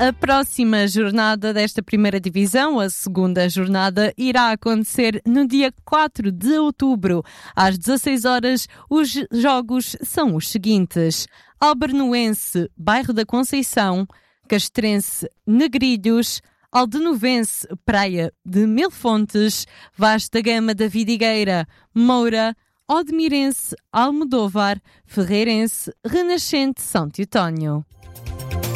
A próxima jornada desta primeira divisão, a segunda jornada, irá acontecer no dia 4 de outubro. Às 16 horas, os jogos são os seguintes: Albernoense, Bairro da Conceição; Castrense, Negrilhos; Aldenovense, Praia de Mil Fontes; Vaz da Gama da Vidigueira, Moura; Odmirense, Almodóvar; Ferreirense, Renascente, São Teotónio.